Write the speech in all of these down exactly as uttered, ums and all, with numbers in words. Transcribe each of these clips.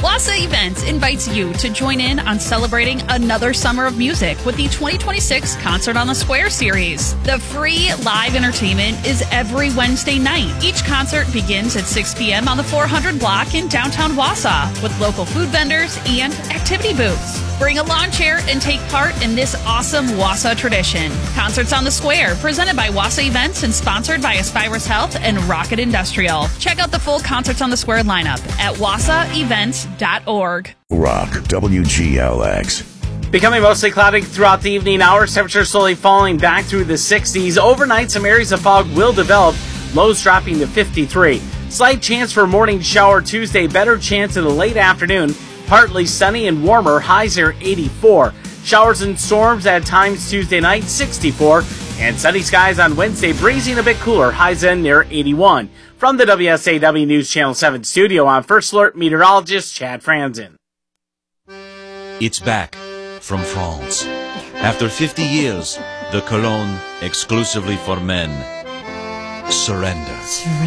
Wassa Events invites you to join in on celebrating another summer of music with the twenty twenty-six Concert on the Square series. The free live entertainment is every Wednesday night. Each concert begins at six p.m. on the four hundred block in downtown Wausau with local food vendors and activity booths. Bring a lawn chair and take part in this awesome Wausau tradition. Concerts on the Square, presented by Wassa Events and sponsored by Aspirus Health and Rocket Industrial. Check out the full Concerts on the Square lineup at wassa events dot org. Rock W G L X. Becoming mostly cloudy throughout the evening hours, temperatures slowly falling back through the sixties. Overnight, some areas of fog will develop, lows dropping to fifty-three. Slight chance for a morning shower Tuesday, better chance in the late afternoon. Partly sunny and warmer, highs are eighty-four. Showers and storms at times Tuesday night, sixty-four. And sunny skies on Wednesday, breezing a bit cooler, highs in near eighty-one. From the W S A W News Channel seven studio, I'm First Alert meteorologist Chad Franzen. It's back from France. After fifty years, the cologne exclusively for men. Surrender.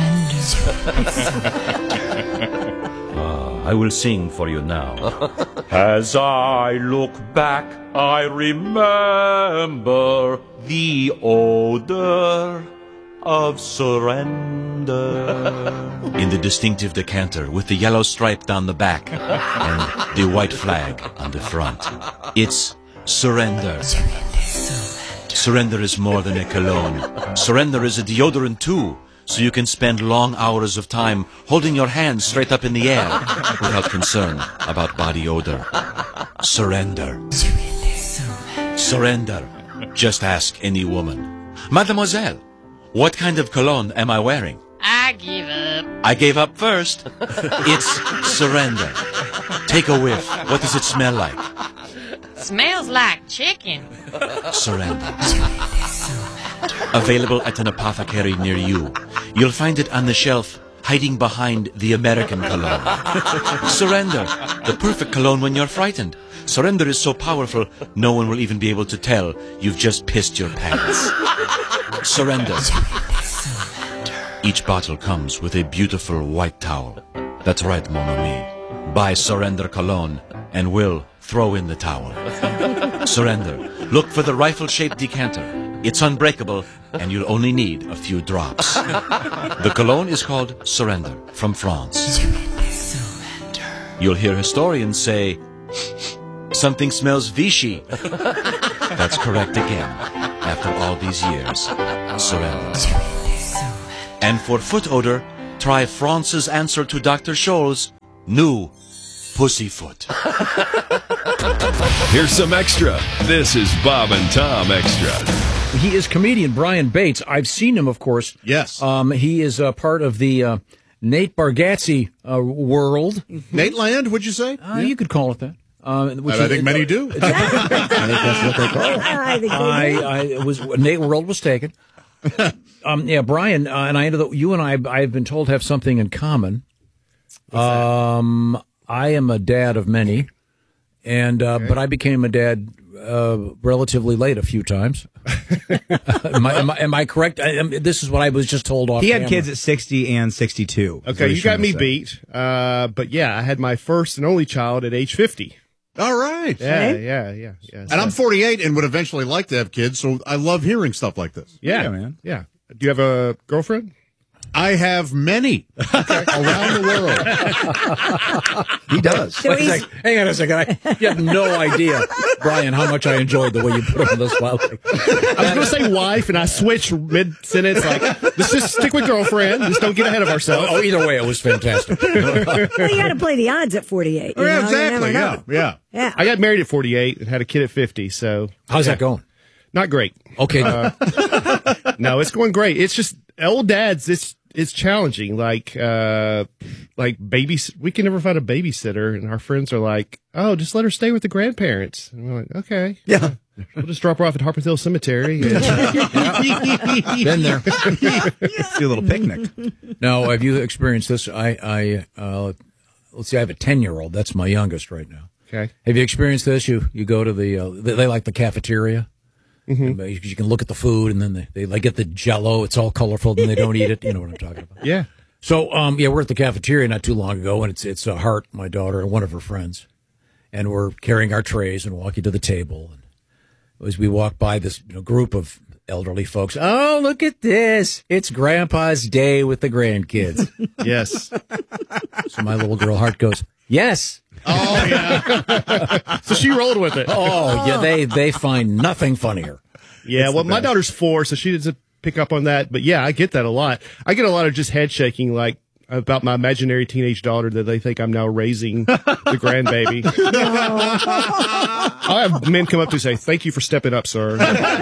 Surrender. uh, I will sing for you now. As I look back, I remember the odor of surrender. In the distinctive decanter with the yellow stripe down the back and the white flag on the front. It's Surrender. Surrender. Surrender is more than a cologne. Surrender is a deodorant too, so you can spend long hours of time holding your hands straight up in the air without concern about body odor. Surrender. Surrender. Surrender. Just ask any woman. Mademoiselle, what kind of cologne am I wearing? I give up. I gave up first. It's Surrender. Take a whiff. What does it smell like? Smells like chicken. Surrender. Available at an apothecary near you. You'll find it on the shelf, hiding behind the American cologne. Surrender. The perfect cologne when you're frightened. Surrender is so powerful, no one will even be able to tell you've just pissed your pants. Surrender. Each bottle comes with a beautiful white towel. That's right, mon ami. Buy Surrender cologne and we'll throw in the towel. Surrender. Look for the rifle-shaped decanter. It's unbreakable, and you'll only need a few drops. The cologne is called Surrender, from France. Surrender. You'll hear historians say, something smells Vichy. That's correct again. After all these years, Surrender. And for foot odor, try France's answer to Doctor Scholl's new Pussyfoot. Here's some extra. This is Bob and Tom Extra. He is comedian Brian Bates. I've seen him, of course. Yes. Um, he is uh, part of the uh, Nate Bargatze uh, world. Nate Land, would you say? Uh, yeah. You could call it that. Uh, which I is, think many do. I think that's what they call it. I think they I, do. I it was Nate World was taken. um, yeah, Brian uh, and I. Ended up, you and I. I've been told have something in common. Um, I am a dad of many, and uh, okay. but I became a dad uh, relatively late a few times. am, I, am, I, am I correct? I, am, this is what I was just told off. He had camera. kids at sixty and sixty-two. Okay, you got me beat. Uh, but yeah, I had my first and only child at age fifty. All right. Yeah, okay. yeah, yeah, yeah. And so. I'm forty-eight and would eventually like to have kids, so I love hearing stuff like this. Yeah, yeah man. Yeah. Do you have a girlfriend? I have many okay. around the world. He does. So like, hang on a second. I, you have no idea, Brian, how much I enjoyed the way you put him on the spot. Like, I was going to say wife, and I switched mid-sentence. Like, let's just stick with girlfriend. Just don't get ahead of ourselves. Oh, either way, it was fantastic. Well, you got to play the odds at forty-eight. You yeah, know? exactly. Yeah, yeah, yeah. I got married at forty-eight and had a kid at fifty. So how's yeah. that going? Not great. Okay. Uh, no, it's going great. It's just old dads. It's it's challenging. Like uh, like babies. We can never find a babysitter, and our friends are like, "Oh, just let her stay with the grandparents." And we're like, "Okay, yeah, we'll just drop her off at Harpeth Hill Cemetery." And Been there. Do a little picnic. Now, have you experienced this? I I uh, let's see. I have a ten-year-old. That's my youngest right now. Okay. Have you experienced this? You you go to the uh, they, they like the cafeteria. Mm-hmm. You can look at the food, and then they, they like get the Jell-O. It's all colorful, then they don't eat it. You know what I'm talking about? Yeah. So, um, yeah, we're at the cafeteria not too long ago, and it's it's uh, Hart, my daughter, and one of her friends, and we're carrying our trays and walking to the table. And as we walk by this you know, group of elderly folks, oh, look at this! It's Grandpa's day with the grandkids. Yes. So my little girl Hart goes, yes. Oh yeah. So she rolled with it. Oh yeah, they they find nothing funnier. Yeah, It's well, the my best. daughter's four, so she doesn't pick up on that. But yeah, I get that a lot. I get a lot of just head shaking, like about my imaginary teenage daughter that they think I'm now raising the grandbaby. I have men come up to say, "Thank you for stepping up, sir."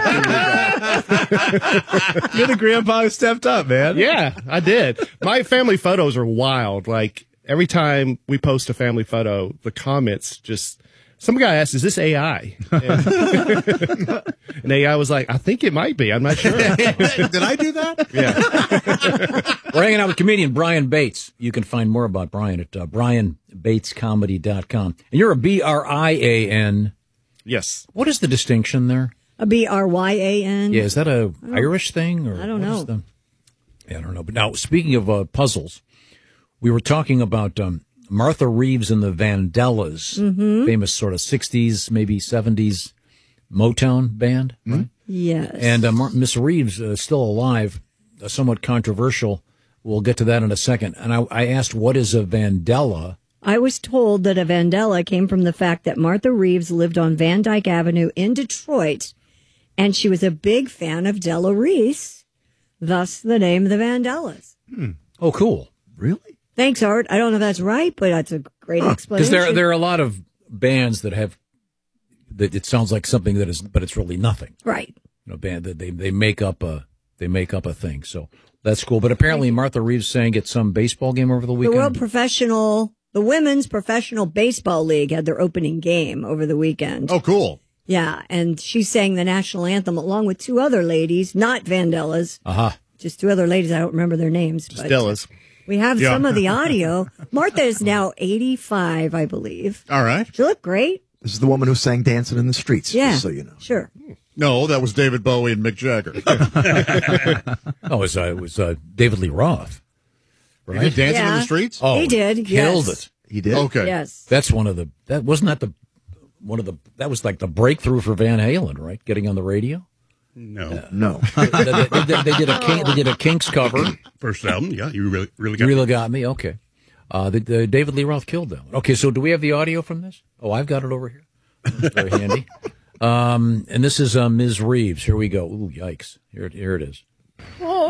You're the grandpa who stepped up, man. Yeah, I did. My family photos are wild. Like every time we post a family photo, the comments just. Some guy asked, "Is this A I?" And, and A I was like, "I think it might be. I'm not sure." Did I do that? Yeah. We're hanging out with comedian Brian Bates. You can find more about Brian at uh, brian bates comedy dot com. And you're a B R I A N. Yes. What is the distinction there? A B R Y A N. Yeah, is that a Irish thing? Or I don't what know. is the- yeah, I don't know. But now, speaking of uh, puzzles, we were talking about um, Martha Reeves and the Vandellas, Mhm. famous sort of sixties, maybe seventies Motown band, right? Yes. And uh, Mar- Miss Reeves is still alive, uh, somewhat controversial. We'll get to that in a second. And I, I asked, what is a Vandella? I was told that a Vandella came from the fact that Martha Reeves lived on Van Dyke Avenue in Detroit, and she was a big fan of Della Reese, thus the name the Vandellas. Hmm. Oh, cool. Really? Thanks, Art. I don't know if that's right, but that's a great Because explanation. there, there are a lot of bands that have, that it sounds like something that is, but it's really nothing. Right. You know, band that they, they make up a, they make up a thing. So that's cool. But apparently Martha Reeves sang at some baseball game over the The weekend. World Professional, the Women's Professional Baseball League had their opening game over the weekend. Oh, cool. Yeah, and she sang the national anthem along with two other ladies, not Vandellas, Uh-huh. just two other ladies. I don't remember their names. Just but Dellas. We have Yeah. some of the audio. Martha is now eighty-five, I believe. All right. She looked great. This is the woman who sang Dancing in the Streets, Yeah, just so you know. Sure. No, that was David Bowie and Mick Jagger. Oh, it was, uh, it was uh, David Lee Roth. He did Dancing in Yeah. the Streets? Oh, He did, Killed yes. it. He did? Okay. Yes. That's one of the, that wasn't that the, one of the, that was like the breakthrough for Van Halen, right? Getting on the radio. No. No. they, they- they- they did a King, they did a Kinks cover. First album, yeah, you really, really You got really me. got me. Okay. Uh, the, the David Lee Roth killed that one. Okay, so do we have the audio from this? Oh, I've got it over here. That's very handy. Um, and this is uh, Miz Reeves. Here we go. Ooh, yikes! Here, it- here it is.